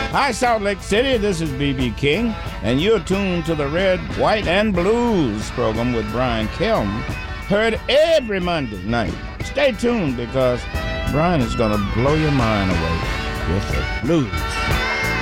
Hi, Salt Lake City. This is B.B. King, and you're tuned to the Red, White, and Blues program with Brian Kelm. Heard every Monday night. Stay tuned because Brian is going to blow your mind away with the blues.